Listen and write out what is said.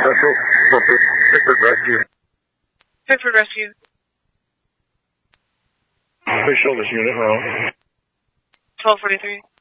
Central for Pickford Rescue. Pickford Rescue. Official, this unit, hello. 1243.